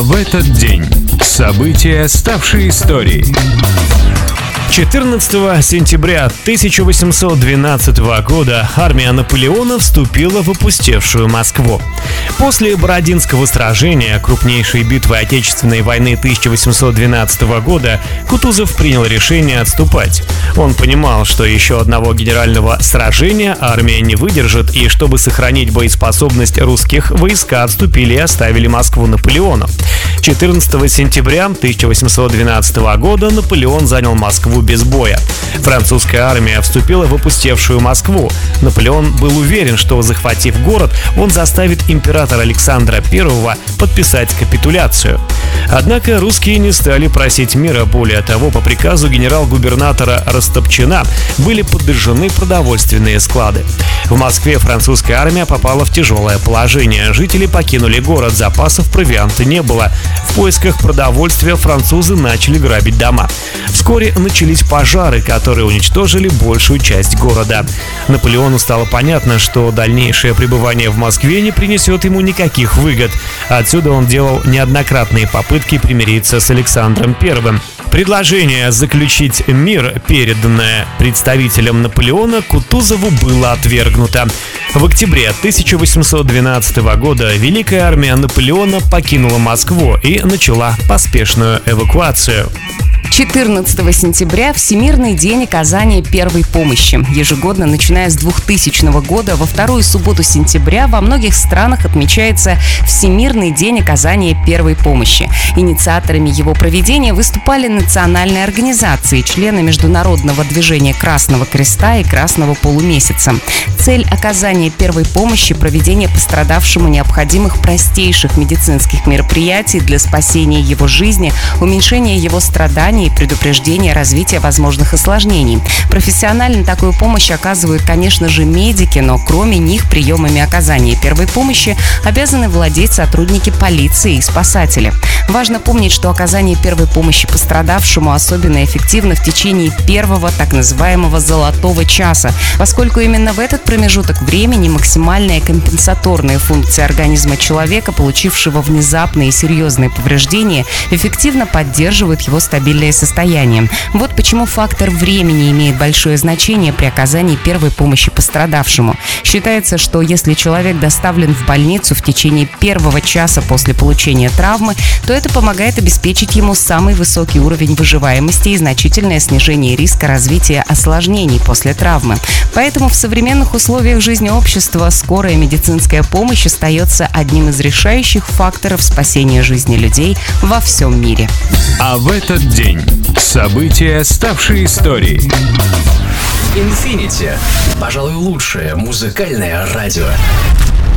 в этот день. События, ставшие историей. 14 сентября 1812 года армия Наполеона вступила в опустевшую Москву. После Бородинского сражения, крупнейшей битвы Отечественной войны 1812 года, Кутузов принял решение отступать. Он понимал, что еще одного генерального сражения армия не выдержит, и чтобы сохранить боеспособность русских, войска отступили и оставили Москву Наполеону. 14 сентября 1812 года Наполеон занял Москву без боя. Французская армия вступила в опустевшую Москву. Наполеон был уверен, что, захватив город, он заставит императора Александра I подписать капитуляцию. Однако русские не стали просить мира. Более того, по приказу генерал-губернатора Растопчина были подожжены продовольственные склады. В Москве французская армия попала в тяжелое положение. Жители покинули город, запасов провианта не было. В поисках продовольствия французы начали грабить дома. Вскоре начались пожары, которые уничтожили большую часть города. Наполеону стало понятно, что дальнейшее пребывание в Москве не принесет ему никаких выгод. Отсюда он делал неоднократные попытки примириться с Александром I. Предложение заключить мир, переданное представителем Наполеона, Кутузову было отвергнуто. В октябре 1812 года Великая армия Наполеона покинула Москву и начала поспешную эвакуацию. 14 сентября – Всемирный день оказания первой помощи. Ежегодно, начиная с 2000 года, во вторую субботу сентября во многих странах отмечается Всемирный день оказания первой помощи. Инициаторами его проведения выступали национальные организации, члены Международного движения Красного Креста и Красного Полумесяца. Цель оказания первой помощи – проведение пострадавшему необходимых простейших медицинских мероприятий для спасения его жизни, уменьшения его страданий и предупреждения развития возможных осложнений. Профессионально такую помощь оказывают, конечно же, медики, но кроме них приемами оказания первой помощи обязаны владеть сотрудники полиции и спасатели. Важно помнить, что оказание первой помощи пострадавшему особенно эффективно в течение первого так называемого «золотого часа», поскольку именно в этот промежуток времени максимальная компенсаторная функция организма человека, получившего внезапные и серьезные повреждения, эффективно поддерживает его стабильное состояние. Вот почему фактор времени имеет большое значение при оказании первой помощи пострадавшему. Считается, что если человек доставлен в больницу в течение первого часа после получения травмы, то это помогает обеспечить ему самый высокий уровень выживаемости и значительное снижение риска развития осложнений после травмы. Поэтому в современных условиях жизни общества скорая медицинская помощь остается одним из решающих факторов спасения жизни людей во всем мире. А в этот день. События, ставшие историей. Infinity. Пожалуй, лучшее музыкальное радио.